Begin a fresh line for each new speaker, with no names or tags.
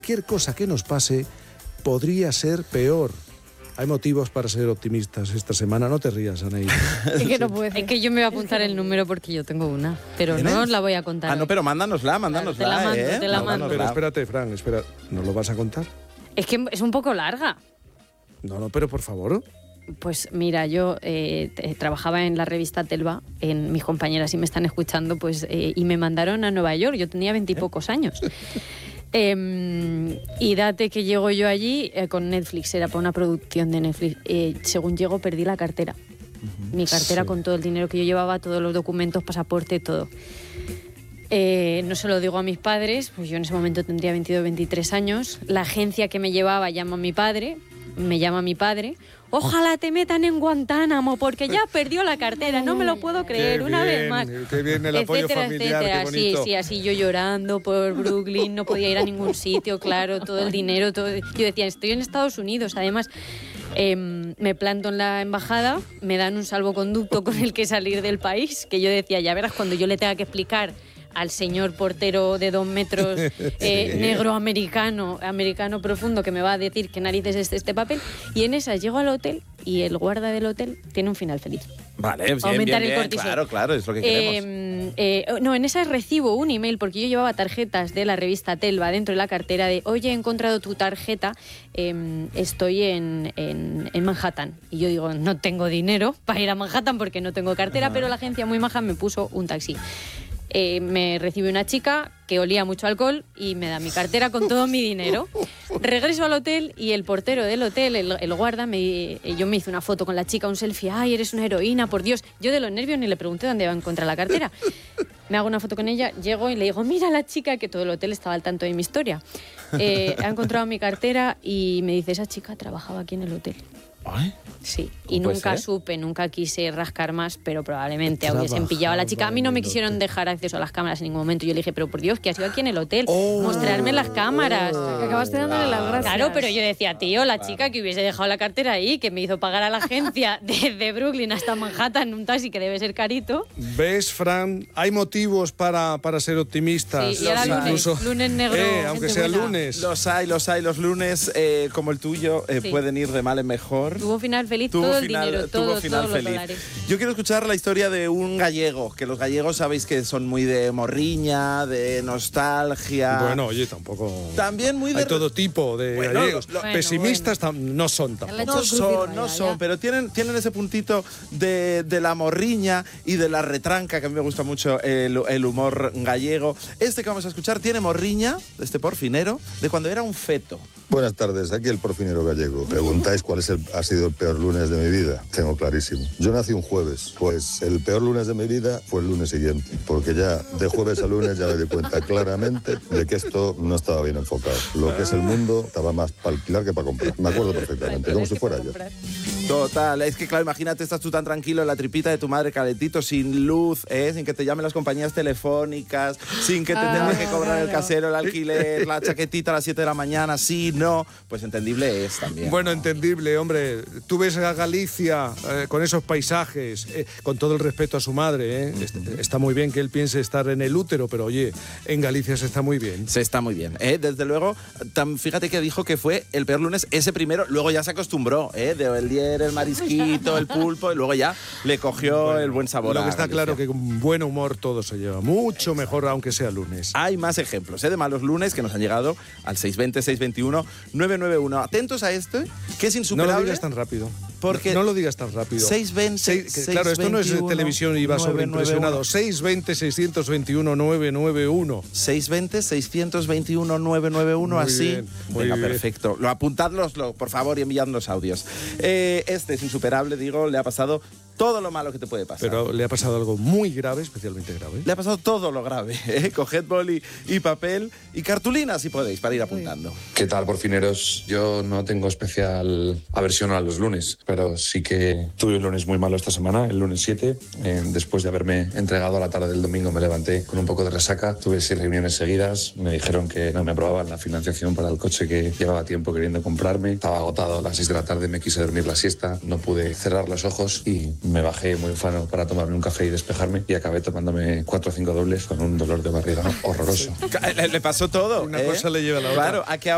cualquier cosa que nos pase podría ser peor. Hay motivos para ser optimistas esta semana. No te rías, Anaí.
Es que no puede.
Es que yo me voy a apuntar el número porque yo tengo una, pero
¿Tienes?
no os la voy a contar.
Ah, no, pero mándanosla.
Te la mando.
Pero espérate, Fran, espera. ¿No lo vas a contar?
Es que es un poco larga.
No, pero por favor.
Pues mira, yo trabajaba en la revista Telva, mis compañeras, si me están escuchando, pues y me mandaron a Nueva York. Yo tenía 20 y pocos años. Y date que llego yo allí con Netflix, era para una producción de Netflix. Según llego, perdí la cartera. Mi cartera con todo el dinero que yo llevaba, todos los documentos, pasaporte, todo. No se lo digo a mis padres, pues yo en ese momento tendría 22, 23 años. La agencia que me llevaba llama a mi padre, me llama a mi padre. Ojalá te metan en Guantánamo porque ya perdió la cartera, no me lo puedo creer, una vez más.
Qué bien el apoyo familiar, qué bonito.
Sí, así yo llorando por Brooklyn, no podía ir a ningún sitio, claro, todo el dinero, todo. Yo decía, estoy en Estados Unidos, además me planto en la embajada, me dan un salvoconducto con el que salir del país, que yo decía, ya verás, cuando yo le tenga que explicar al señor portero de 2 metros, negro americano profundo, que me va a decir qué narices es este papel. Y en esas llego al hotel y el guarda del hotel tiene un final feliz.
Vale, bien,
aumentar el
bien,
cortisol.
Claro, es lo que queremos.
No, en esas recibo un email, porque yo llevaba tarjetas de la revista Telva dentro de la cartera de, oye, he encontrado tu tarjeta, estoy en Manhattan. Y yo digo, no tengo dinero para ir a Manhattan porque no tengo cartera, pero la agencia muy maja me puso un taxi. Me recibe una chica que olía mucho alcohol y me da mi cartera con todo mi dinero. Regreso al hotel y el portero del hotel, el guarda, yo me hice una foto con la chica, un selfie. Ay, eres una heroína, por Dios. Yo de los nervios ni le pregunté dónde iba a encontrar la cartera. Me hago una foto con ella, llego y le digo, mira la chica, que todo el hotel estaba al tanto de mi historia. Ha encontrado mi cartera y me dice, esa chica trabajaba aquí en el hotel.
¿Ay?
Sí, y nunca quise rascar más, pero probablemente hubiesen pillado a la chica. A mí no me quisieron dejar acceso a las cámaras en ningún momento. Yo le dije, pero por Dios, que has ido aquí en el hotel, mostrarme las cámaras.
Que acabaste dándole las gracias.
Claro, pero yo decía, tío, la chica que hubiese dejado la cartera ahí, que me hizo pagar a la agencia desde Brooklyn hasta Manhattan en un taxi que debe ser carito.
¿Ves, Fran? Hay motivos para ser optimistas.
Sí, y ahora lunes negro.
Aunque sea lunes.
Los hay. Los lunes, como el tuyo, pueden ir de mal en mejor.
Tuvo final feliz, todo el dinero, todos los dólares.
Yo quiero escuchar la historia de un gallego, que los gallegos sabéis que son muy de morriña, de nostalgia.
Bueno, oye, tampoco.
También muy de.
Hay todo tipo de gallegos. Pesimistas no son tampoco.
No son, pero tienen ese puntito de la morriña y de la retranca, que a mí me gusta mucho el humor gallego. Este que vamos a escuchar tiene morriña, este porfinero, de cuando era un feto.
Buenas tardes, aquí el porfinero gallego. Preguntáis cuál ha sido el peor lunes de mi vida. Tengo clarísimo. Yo nací un jueves, pues el peor lunes de mi vida fue el lunes siguiente, porque ya de jueves a lunes ya me di cuenta claramente de que esto no estaba bien enfocado. Lo que es el mundo estaba más para alquilar que para comprar. Me acuerdo perfectamente, como si fuera yo.
Total, es que claro, imagínate, estás tú tan tranquilo en la tripita de tu madre calentito, sin luz, sin que te llamen las compañías telefónicas, sin que te tengan que cobrar el casero, el alquiler, la chaquetita a las 7 de la mañana, sí, no, pues entendible es también.
Bueno, entendible, hombre. Tú ves a Galicia con esos paisajes, con todo el respeto a su madre, está muy bien que él piense estar en el útero, pero oye, en Galicia se está muy bien.
Se está muy bien, desde luego, fíjate que dijo que fue el peor lunes ese primero, luego ya se acostumbró, el día el marisquito, el pulpo, y luego ya le cogió el buen sabor.
Lo que está claro que con buen humor todo se lleva mucho mejor, aunque sea lunes.
Hay más ejemplos de malos lunes que nos han llegado al 620-621-991. Atentos a este, que es insuperable.
No lo digas tan rápido.
Porque
no lo digas tan rápido.
620,
claro, esto no es televisión y va sobreimpresionado. 620-621-991.
620-621-991, así.
Bien,
venga, perfecto. Apuntadloslo, por favor, y enviad los audios. Este es insuperable, digo, le ha pasado todo lo malo que te puede pasar.
Pero le ha pasado algo muy grave, especialmente grave.
Le ha pasado todo lo grave. Coged boli y papel y cartulina, si podéis, para ir apuntando.
¿Qué tal, porfineros? Yo no tengo especial aversión a los lunes, pero sí que tuve un lunes muy malo esta semana, el lunes 7. Después de haberme entregado a la tarde del domingo, me levanté con un poco de resaca. Tuve 6 reuniones seguidas. Me dijeron que no me aprobaban la financiación para el coche que llevaba tiempo queriendo comprarme. Estaba agotado a las 6 de la tarde, me quise dormir la siesta. No pude cerrar los ojos y me bajé muy ufano para tomarme un café y despejarme. Y acabé tomándome 4 o 5 dobles con un dolor de barriga horroroso.
Le pasó todo.
Una cosa le lleva a la otra.
Claro, a que